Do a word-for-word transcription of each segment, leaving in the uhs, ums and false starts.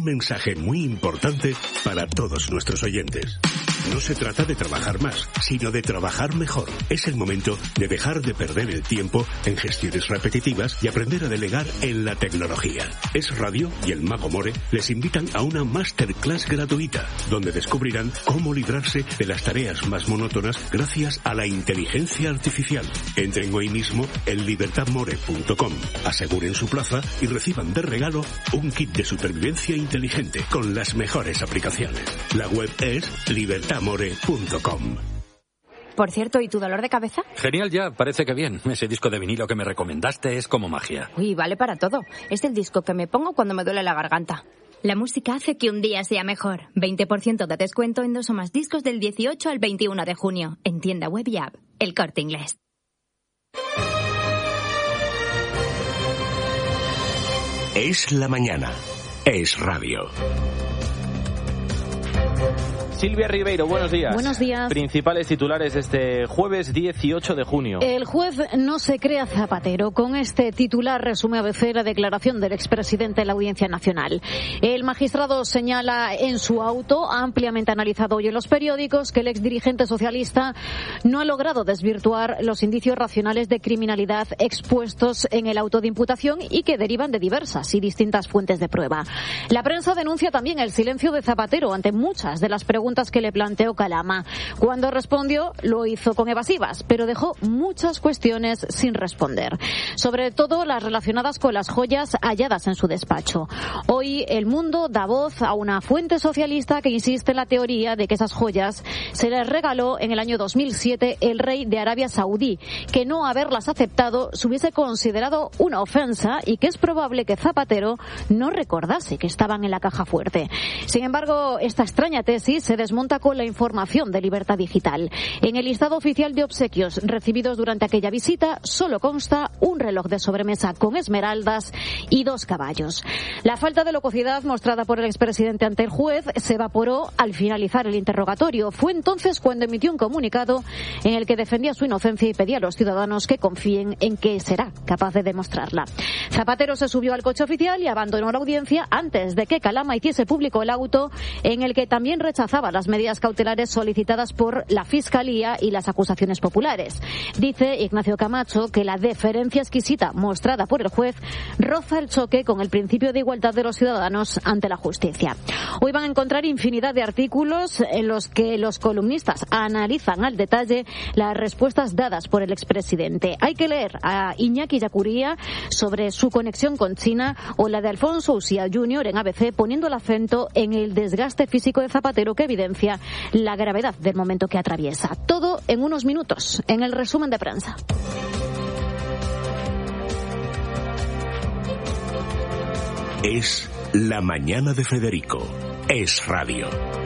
mensaje muy importante para todos nuestros oyentes. No se trata de trabajar más, sino de trabajar mejor. Es el momento de dejar de perder el tiempo en gestiones repetitivas y aprender a delegar en la tecnología. Es Radio y el Mago More les invitan a una masterclass gratuita, donde descubrirán cómo librarse de las tareas más monótonas gracias a la inteligencia artificial. Entren hoy mismo en libertad more punto com, aseguren su plaza y reciban de regalo un kit de supervivencia inteligente con las mejores aplicaciones. La web es libertad more punto com. Por cierto, ¿y tu dolor de cabeza? Genial ya, parece que bien. Ese disco de vinilo que me recomendaste es como magia. Uy, vale para todo. Es el disco que me pongo cuando me duele la garganta. La música hace que un día sea mejor. veinte por ciento de descuento en dos o más discos del dieciocho al veintiuno de junio. En tienda web y app. El Corte Inglés. Es la mañana. Es radio. Silvia Ribeiro, buenos días. Buenos días. Principales titulares de este jueves dieciocho de junio. El juez no se crea Zapatero. Con este titular resume A B C la declaración del expresidente en la Audiencia Nacional. El magistrado señala en su auto, ampliamente analizado hoy en los periódicos, que el exdirigente socialista no ha logrado desvirtuar los indicios racionales de criminalidad expuestos en el auto de imputación y que derivan de diversas y distintas fuentes de prueba. La prensa denuncia también el silencio de Zapatero ante muchas de las preguntas que le planteó Calama. Cuando respondió, lo hizo con evasivas, pero dejó muchas cuestiones sin responder. Sobre todo las relacionadas con las joyas halladas en su despacho. Hoy El Mundo da voz a una fuente socialista que insiste en la teoría de que esas joyas se les regaló en el año dos mil siete el rey de Arabia Saudí, que no haberlas aceptado se hubiese considerado una ofensa y que es probable que Zapatero no recordase que estaban en la caja fuerte. Sin embargo, esta extraña tesis se desmonta con la información de Libertad Digital. En el listado oficial de obsequios recibidos durante aquella visita solo consta un reloj de sobremesa con esmeraldas y dos caballos. La falta de locuacidad mostrada por el expresidente ante el juez se evaporó al finalizar el interrogatorio. Fue entonces cuando emitió un comunicado en el que defendía su inocencia y pedía a los ciudadanos que confíen en que será capaz de demostrarla. Zapatero se subió al coche oficial y abandonó la audiencia antes de que Calama hiciese público el auto en el que también rechazaba las medidas cautelares solicitadas por la Fiscalía y las acusaciones populares. Dice Ignacio Camacho que la deferencia exquisita mostrada por el juez roza el choque con el principio de igualdad de los ciudadanos ante la justicia. Hoy van a encontrar infinidad de artículos en los que los columnistas analizan al detalle las respuestas dadas por el expresidente. Hay que leer a Iñaki Yacuría sobre su conexión con China o la de Alfonso Ucía junior en A B C poniendo el acento en el desgaste físico de Zapatero que evidencia la gravedad del momento que atraviesa. Todo en unos minutos, en el resumen de prensa. Es la mañana de Federico. Es radio.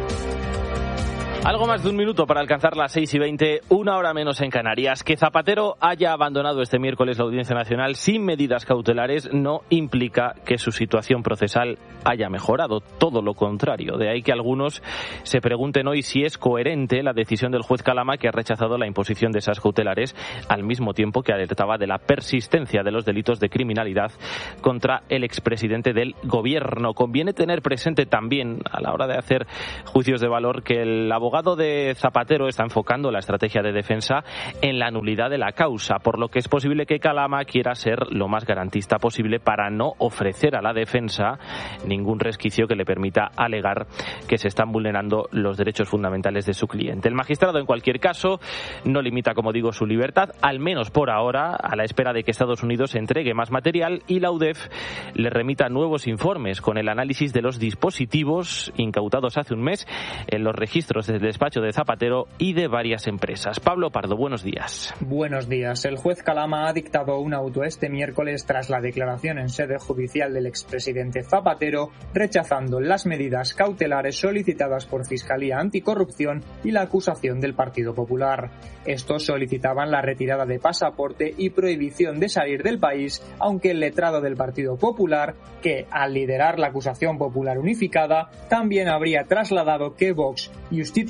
Algo más de un minuto para alcanzar las seis y veinte, una hora menos en Canarias. Que Zapatero haya abandonado este miércoles la Audiencia Nacional sin medidas cautelares no implica que su situación procesal haya mejorado. Todo lo contrario. De ahí que algunos se pregunten hoy si es coherente la decisión del juez Calama, que ha rechazado la imposición de esas cautelares al mismo tiempo que alertaba de la persistencia de los delitos de criminalidad contra el expresidente del gobierno. Conviene tener presente también, a la hora de hacer juicios de valor, que el abogado El abogado de Zapatero está enfocando la estrategia de defensa en la nulidad de la causa, por lo que es posible que Calama quiera ser lo más garantista posible para no ofrecer a la defensa ningún resquicio que le permita alegar que se están vulnerando los derechos fundamentales de su cliente. El magistrado, en cualquier caso, no limita, como digo, su libertad, al menos por ahora, a la espera de que Estados Unidos entregue más material y la U D E F le remita nuevos informes con el análisis de los dispositivos incautados hace un mes en los registros del despacho de Zapatero y de varias empresas. Pablo Pardo, buenos días. Buenos días. El juez Calama ha dictado un auto este miércoles tras la declaración en sede judicial del expresidente Zapatero, rechazando las medidas cautelares solicitadas por Fiscalía Anticorrupción y la acusación del Partido Popular. Estos solicitaban la retirada de pasaporte y prohibición de salir del país, aunque el letrado del Partido Popular, que al liderar la acusación popular unificada, también habría trasladado que Vox y Justicia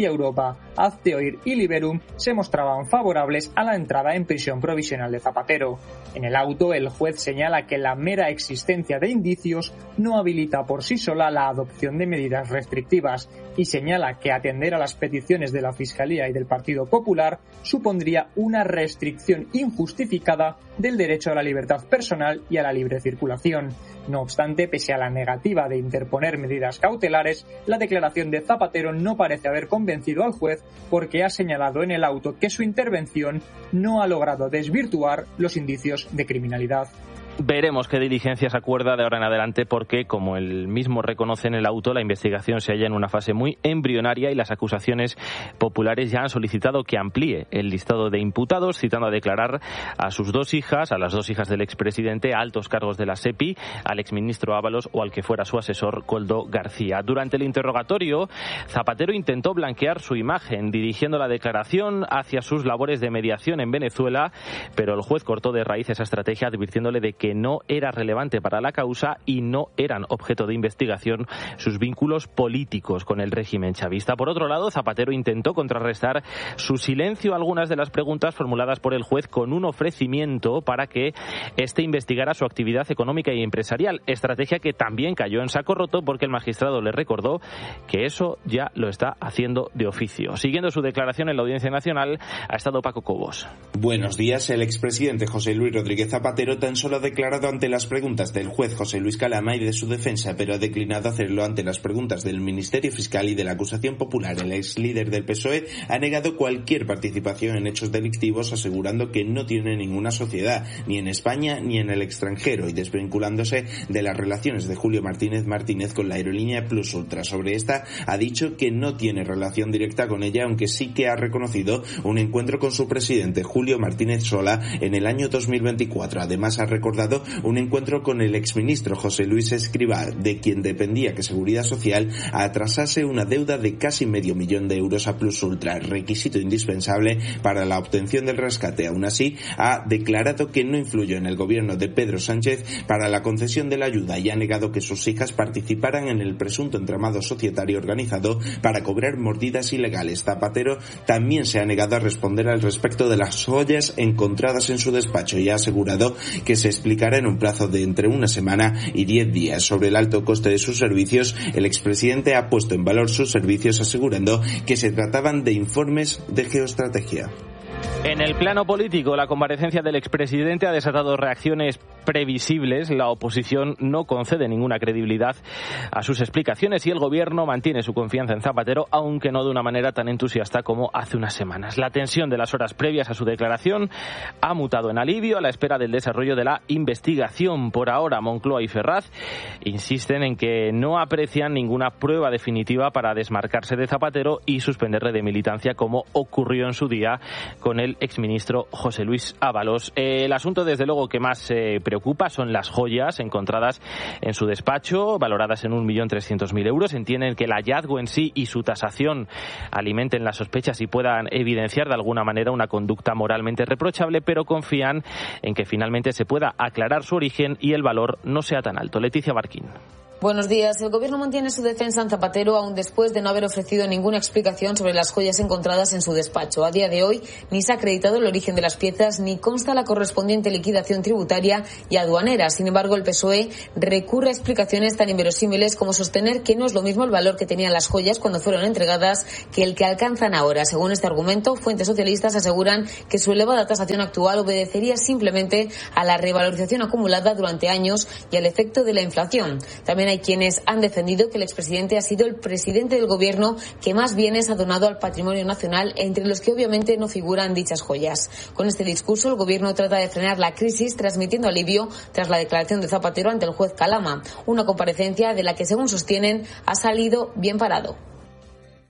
Justicia Europa, Azteoir y Liberum se mostraban favorables a la entrada en prisión provisional de Zapatero. En el auto, el juez señala que la mera existencia de indicios no habilita por sí sola la adopción de medidas restrictivas y señala que atender a las peticiones de la Fiscalía y del Partido Popular supondría una restricción injustificada del derecho a la libertad personal y a la libre circulación. No obstante, pese a la negativa de interponer medidas cautelares, la declaración de Zapatero no parece haber convencido al juez porque ha señalado en el auto que su intervención no ha logrado desvirtuar los indicios de criminalidad. Veremos qué diligencias acuerda de ahora en adelante porque, como él mismo reconoce en el auto, la investigación se halla en una fase muy embrionaria y las acusaciones populares ya han solicitado que amplíe el listado de imputados, citando a declarar a sus dos hijas, a las dos hijas del expresidente, a altos cargos de la SEPI, al exministro Ábalos o al que fuera su asesor, Koldo García. Durante el interrogatorio, Zapatero intentó blanquear su imagen, dirigiendo la declaración hacia sus labores de mediación en Venezuela, pero el juez cortó de raíz esa estrategia advirtiéndole de que no era relevante para la causa y no eran objeto de investigación sus vínculos políticos con el régimen chavista. Por otro lado, Zapatero intentó contrarrestar su silencio a algunas de las preguntas formuladas por el juez con un ofrecimiento para que éste investigara su actividad económica y empresarial, estrategia que también cayó en saco roto porque el magistrado le recordó que eso ya lo está haciendo de oficio. Siguiendo su declaración en la Audiencia Nacional ha estado Paco Cobos. Buenos días. El expresidente José Luis Rodríguez Zapatero tan solo declarado ante las preguntas del juez José Luis Calama y de su defensa, pero ha declinado hacerlo ante las preguntas del Ministerio Fiscal y de la acusación popular. El ex líder del P S O E ha negado cualquier participación en hechos delictivos, asegurando que no tiene ninguna sociedad, ni en España ni en el extranjero, y desvinculándose de las relaciones de Julio Martínez Martínez con la aerolínea Plus Ultra. Sobre esta ha dicho que no tiene relación directa con ella, aunque sí que ha reconocido un encuentro con su presidente Julio Martínez Sola en el año dos mil veinticuatro. Además ha recordado un encuentro con el exministro José Luis Escrivá, de quien dependía que Seguridad Social atrasase una deuda de casi medio millón de euros a Plus Ultra, requisito indispensable para la obtención del rescate. Aún así, ha declarado que no influyó en el gobierno de Pedro Sánchez para la concesión de la ayuda y ha negado que sus hijas participaran en el presunto entramado societario organizado para cobrar mordidas ilegales. Zapatero también se ha negado a responder al respecto de las joyas encontradas en su despacho y ha asegurado que se explicará en un plazo de entre una semana y diez días. Sobre el alto coste de sus servicios, el expresidente ha puesto en valor sus servicios asegurando que se trataban de informes de geoestrategia. En el plano político, la comparecencia del expresidente ha desatado reacciones previsibles. La oposición no concede ninguna credibilidad a sus explicaciones y el gobierno mantiene su confianza en Zapatero, aunque no de una manera tan entusiasta como hace unas semanas. La tensión de las horas previas a su declaración ha mutado en alivio a la espera del desarrollo de la investigación. Por ahora, Moncloa y Ferraz insisten en que no aprecian ninguna prueba definitiva para desmarcarse de Zapatero y suspenderle de militancia, como ocurrió en su día con el exministro José Luis Ábalos. El asunto, desde luego, que más se eh, preocupa son las joyas encontradas en su despacho, valoradas en un millón trescientos mil euros. Entienden que el hallazgo en sí y su tasación alimenten las sospechas y puedan evidenciar de alguna manera una conducta moralmente reprochable, pero confían en que finalmente se pueda aclarar su origen y el valor no sea tan alto. Leticia Barquín. Buenos días. El Gobierno mantiene su defensa en Zapatero aún después de no haber ofrecido ninguna explicación sobre las joyas encontradas en su despacho. A día de hoy ni se ha acreditado el origen de las piezas ni consta la correspondiente liquidación tributaria y aduanera. Sin embargo, el P S O E recurre a explicaciones tan inverosímiles como sostener que no es lo mismo el valor que tenían las joyas cuando fueron entregadas que el que alcanzan ahora. Según este argumento, fuentes socialistas aseguran que su elevada tasación actual obedecería simplemente a la revalorización acumulada durante años y al efecto de la inflación. También hay quienes han defendido que el expresidente ha sido el presidente del gobierno que más bienes ha donado al patrimonio nacional, entre los que obviamente no figuran dichas joyas. Con este discurso, el gobierno trata de frenar la crisis, transmitiendo alivio tras la declaración de Zapatero ante el juez Calama, una comparecencia de la que, según sostienen, ha salido bien parado.